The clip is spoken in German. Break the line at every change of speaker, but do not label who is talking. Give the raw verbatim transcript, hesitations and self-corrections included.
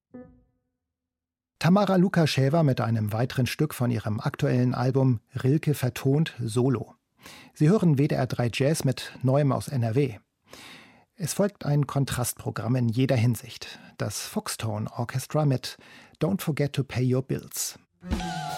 Tamara Lukascheva mit einem weiteren Stück von ihrem aktuellen Album Rilke vertont Solo. Sie hören W D R drei Jazz mit Neuem aus N R W. Es folgt ein Kontrastprogramm in jeder Hinsicht. Das Foxtone Orchestra mit Don't Forget to Pay Your Bills.